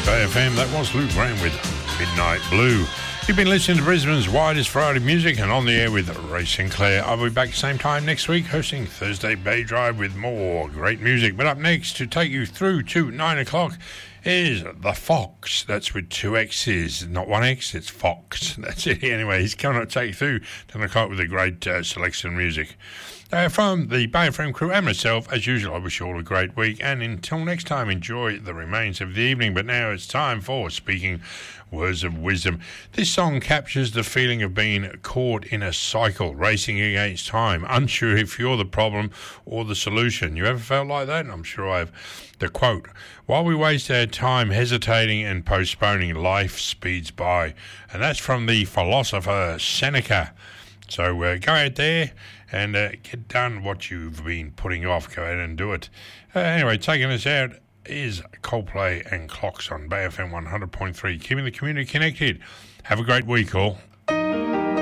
Bay FM, that was Lou Graham with Midnight Blue. You've been listening to Brisbane's widest Friday music and on the air with Ray Sinclair. I'll be back same time next week hosting Thursday Bay Drive with more great music. But up next to take you through to 9 o'clock is The Fox. That's with two X's, not one X, it's Fox. That's it. Anyway, he's coming to take you through 10 o'clock with a great selection of music. From the Bay FM crew and myself, as usual, I wish you all a great week. And until next time, enjoy the remains of the evening. But now it's time for Speaking Words of Wisdom. This song captures the feeling of being caught in a cycle, racing against time, unsure if you're the problem or the solution. You ever felt like that? I'm sure I have. The quote, "While we waste our time hesitating and postponing, life speeds by." And that's from the philosopher Seneca. So go out there and get done what you've been putting off. Go ahead and do it. Anyway, taking us out is Coldplay and Clocks on Bay FM 100.3, keeping the community connected. Have a great week, all.